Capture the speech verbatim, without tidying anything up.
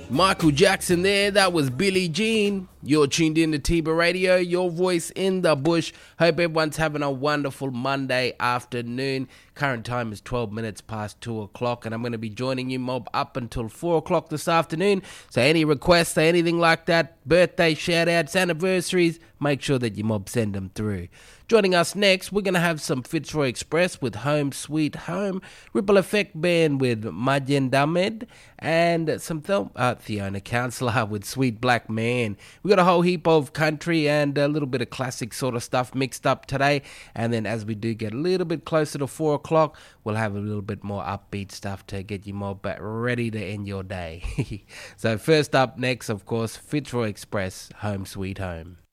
Michael Jackson there, that was Billie Jean. You're tuned in to Tiba Radio, your voice in the bush. Hope everyone's having a wonderful Monday afternoon. Current time is twelve minutes past two o'clock, and I'm going to be joining you, Mob, up until four o'clock this afternoon. So any requests or anything like that, birthday shout-outs, anniversaries, make sure that you, Mob, send them through. Joining us next, we're going to have some Fitzroy Express with Home Sweet Home, Ripple Effect Band with Majen Damed, and some Thel- uh, Fiona Councillor with Sweet Black Man. We got a whole heap of country and a little bit of classic sort of stuff mixed up today. And then as we do get a little bit closer to four o'clock, we'll have a little bit more upbeat stuff to get you more back ready to end your day. So first up next, of course, Fitzroy Express, Home Sweet Home.